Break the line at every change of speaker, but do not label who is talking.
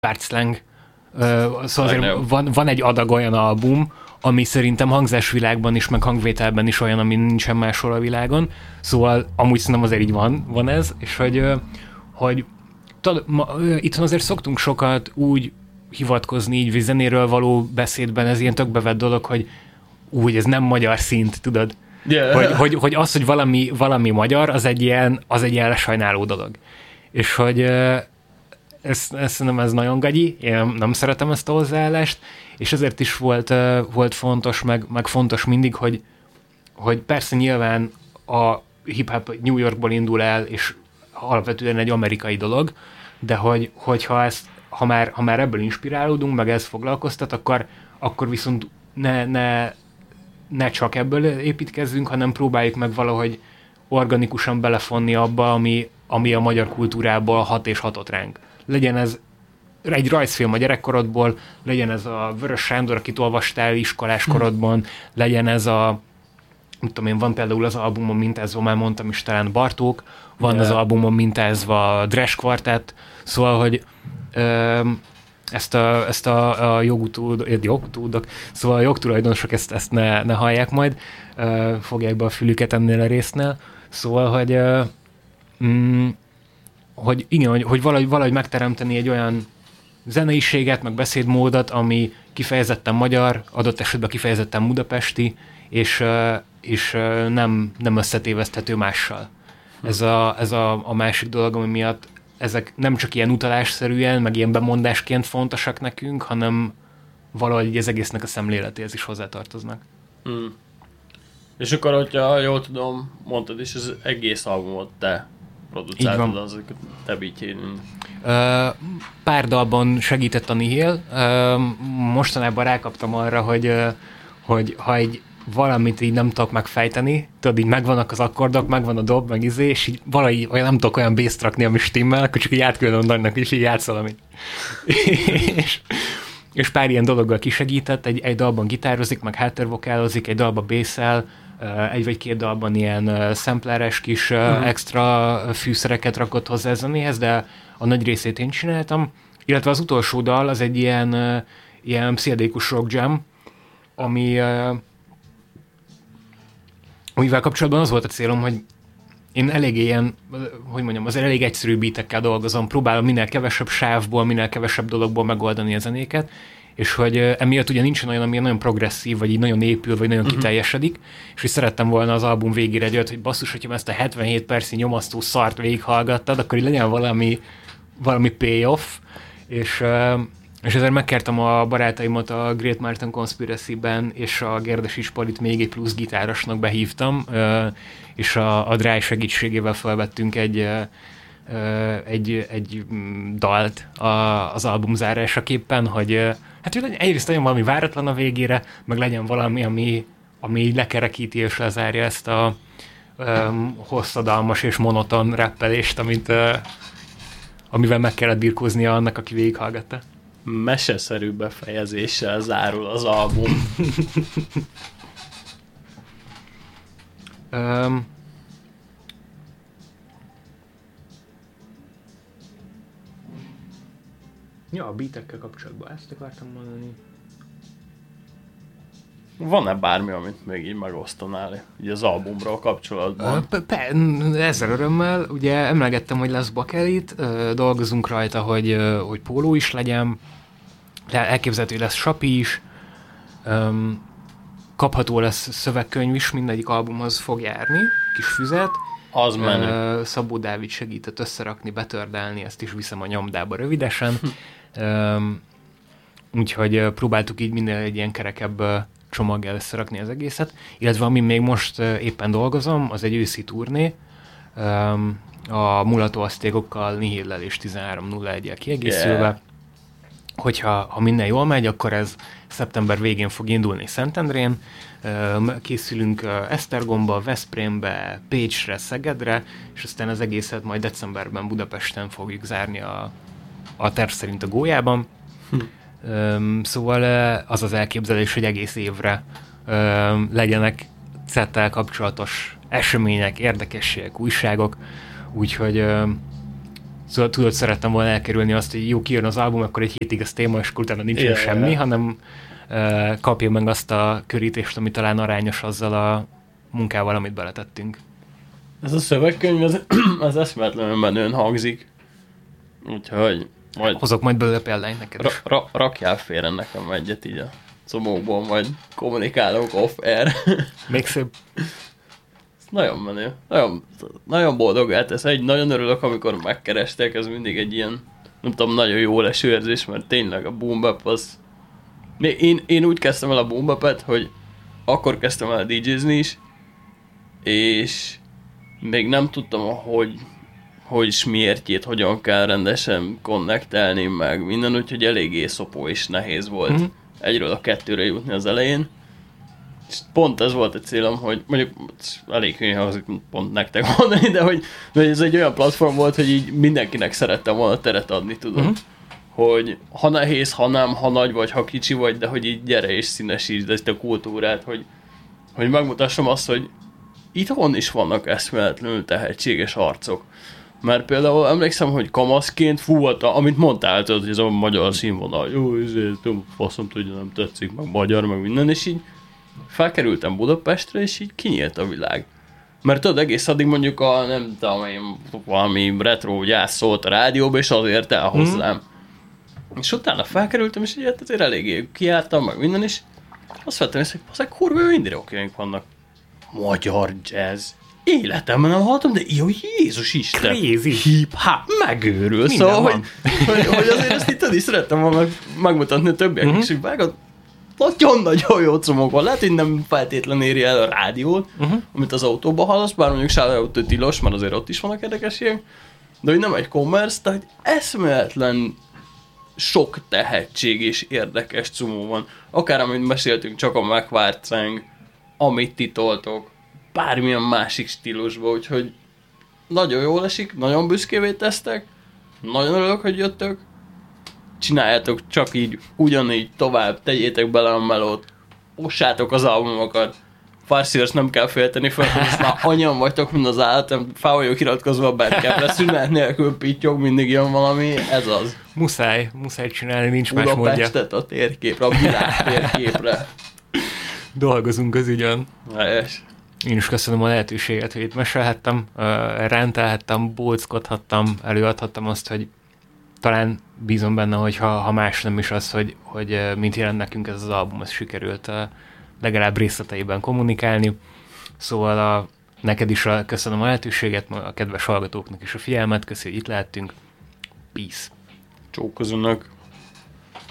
pártslang. Szóval azért van egy adag olyan album, ami szerintem hangzásvilágban is, meg hangvételben is olyan, ami nincsen máshol a világon. Szóval amúgy szerintem azért így van ez, és hogy itthon azért szoktunk sokat úgy hivatkozni így zenéről való beszédben, ez ilyen tök bevett dolog, hogy úgy ez nem magyar szint, tudod? Yeah. Hogy az, hogy valami magyar, az egy ilyen lesajnáló dolog. És hogy szerintem ez nagyon gagyi, én nem szeretem ezt a hozzáállást, és ezért is volt fontos, meg fontos mindig, hogy persze nyilván a hip-hop New Yorkból indul el, és alapvetően egy amerikai dolog, de hogyha ezt, ha már ebből inspirálódunk, meg ez foglalkoztat, akkor viszont ne csak ebből építkezzünk, hanem próbáljuk meg valahogy organikusan belefonni abba, ami a magyar kultúrából hat és hatott ránk. Legyen ez egy rajzfilm a gyerekkorodból, legyen ez a Vörös Sándor, akit olvastál iskoláskorodban, legyen ez nem tudom én, van például az albumon mintázva, már mondtam is talán Bartók, van az albumon mintázva Dres Quartet, szóval, hogy ezt a jogtudok, szóval a jogtulajdonosok ezt ne hallják majd, fogják be a fülüket ennél a résznél, szóval, hogy igen, hogy valahogy megteremteni egy olyan zeneiséget, meg beszédmódot, ami kifejezetten magyar, adott esetben kifejezetten budapesti, és nem összetéveszthető mással. Ez a másik dolog, ami miatt ezek nem csak ilyen utalásszerűen, meg ilyen bemondásként fontosak nekünk, hanem valahogy az egésznek a szemléletéhez is hozzátartoznak.
És akkor, hogyha jól tudom, mondtad is, az egész albumot te producáltad, azok te beatjén.
Pár dalban segített a Nihil. Mostanában rákaptam arra, hogy ha egy valamit így nem tudok megfejteni, tudod, így megvannak az akkordok, megvan a dob, meg és így valahogy nem tudok olyan bass-t rakni, ami stimmel, akkor csak így átküldöm Daninak, és így játsz valamit. és pár ilyen dologgal kisegített, egy dalban gitározik, meg háttérvokálozik, egy dalban basszel, egy vagy két dalban ilyen sampleres kis extra fűszereket rakott hozzá a zenéhez, de a nagy részét én csináltam, illetve az utolsó dal az egy ilyen pszichedélikus rock jam, amivel kapcsolatban az volt a célom, hogy én eléggé ilyen, hogy mondjam, azért elég egyszerű beatekkel dolgozom, próbálom minél kevesebb sávból, minél kevesebb dologból megoldani a zenéket, és hogy emiatt ugye nincsen olyan, ami nagyon progresszív, vagy így nagyon épül, vagy nagyon kiteljesedik, és hogy szerettem volna az album végére egy olyat, hogy basszus, hogyha ezt a 77 percnyi nyomasztó szart végighallgattad, akkor így legyen valami payoff, és ezért megkértem a barátaimat a Great Martin Conspiracy-ben, és a Gerdes Ispolit még egy plusz gitárosnak behívtam, és a Dry segítségével felvettünk egy dalt az album zárásaképpen, hogy hát egyrészt legyen valami váratlan a végére, meg legyen valami, ami lekerekíti és lezárja ezt a hosszadalmas és monoton rappelést, amivel meg kellett birkóznia annak, aki végighallgatta.
Meseszerű befejezéssel zárul az album.
Ja, a beatekkel kapcsolatban ezt akartam mondani.
Van-e bármi, amit még így megosztanál így az albumról kapcsolatban?
Ezzel örömmel. Ugye emlegettem, hogy lesz bakelit, dolgozunk rajta, hogy póló is legyen, elképzelhető, hogy lesz sapi is, kapható lesz szövegkönyv is, mindegyik albumhoz fog járni, kis füzet.
Az menő.
Szabó Dávid segített összerakni, betördelni, ezt is viszem a nyomdába rövidesen. Úgyhogy próbáltuk így minél egy ilyen kerekebb csomaggal összerakni az egészet. Illetve ami még most éppen dolgozom, az egy őszi turné, a Mulató Aztékokkal, Nihillel és 1301-el kiegészülve. Yeah. Hogyha minden jól megy, akkor ez szeptember végén fog indulni Szentendrén. Készülünk Esztergomba, Veszprémbe, Pécsre, Szegedre, és aztán az egészet majd decemberben Budapesten fogjuk zárni a terv szerint a Gólyában. Szóval az az elképzelés, hogy egész évre legyenek CET-tel kapcsolatos események, érdekességek, újságok, úgyhogy Szóval tudod, szerettem volna elkerülni azt, hogy jó, kijön az album, akkor egy hétig ez téma, és akkor utána nincsen semmi, hanem kapja meg azt a körítést, ami talán arányos azzal a munkával, amit beletettünk.
Ez a szövegkönyv, ez eszméletlenül menően hangzik. Úgyhogy majd...
Hozok majd belőle példányt neked is.
Rakjál félre nekem egyet így a comókból, majd kommunikálok off-air.
Még szép.
Nagyon menő. Nagyon boldog eltesz. Nagyon örülök, amikor megkerestek, ez mindig egy ilyen, nem tudom, nagyon jó leső érzés, mert tényleg a boom bap az... Én úgy kezdtem el a boom bapet, hogy akkor kezdtem el DJ-zni is, és még nem tudtam, hogy is miértjét, hogyan kell rendesen connectelni meg minden, úgyhogy eléggé szopó és nehéz volt egyről a kettőre jutni az elején. És pont ez volt a célom, hogy mondjuk elég hülye hangzik pont nektek mondani, de hogy ez egy olyan platform volt, hogy így mindenkinek szerettem volna teret adni, tudod. Hogy ha nehéz, ha nem, ha nagy vagy, ha kicsi vagy, de hogy így gyere és színesítsd ezt a kultúrát, hogy megmutassam azt, hogy itthon is vannak eszméletlenül tehetséges arcok. Mert például emlékszem, hogy kamaszként amit mondtál, hogy ez a magyar színvonal, jó, ezért faszom tudja, nem tetszik, meg magyar, meg minden, és így felkerültem Budapestre, és így kinyílt a világ. Mert tudod, egész addig mondjuk nem tudom én, valami retro gyász szólt a rádióba, és azért elhozzám. És utána felkerültem, és így azért eléggé kiálltam, meg minden is. Azt vettem észre, hogy azok kurva indie rockjaink vannak. Magyar jazz. Életemben nem hallottam, de jó, Jézus Isten.
Crazy.
Hip-hop, megőrül. Szóval, hogy azért ezt itt is szerettem volna megmutatni a többieknek, és így vágod, nagyon-nagyon jó comok van. Lehet, hogy nem feltétlenül éri el a rádiót, amit az autóba hallasz, bár mondjuk shoutout tilos, mert azért ott is vannak érdekességek, de hogy nem egy commerce, tehát eszméletlen sok tehetség és érdekes cumó van. Akár amit beszéltünk, csak a megvárcánk, amit titoltok, bármilyen másik stílusban, úgyhogy nagyon jól esik, nagyon büszkévé tesztek, nagyon örülök, hogy jöttök, csináljátok csak így, ugyanígy tovább, tegyétek bele a melót, ossátok az albumokat, Farszíros nem kell félteni fel, hogy ezt már annyian vagytok, mint az állat, fel vagyok iratkozva a Bandcampre, szünet nélkül pittyog, mindig jön valami, ez az.
Muszáj csinálni, nincs más módja.
Budapestet a térképre, a világ térképre.
Dolgozunk az ügyön.
Helyes.
Én is köszönöm a lehetőséget, hogy itt mesélhettem, rendelhettem, bóckodhattam, előadhattam azt, hogy talán bízom benne, hogy ha más nem is az, hogy mint jelent nekünk ez az album, ez sikerült legalább részleteiben kommunikálni. Szóval neked is köszönöm a lehetőséget, a kedves hallgatóknak is a figyelmet, köszönjük, hogy itt lehettünk. Peace.
Csókozzanak.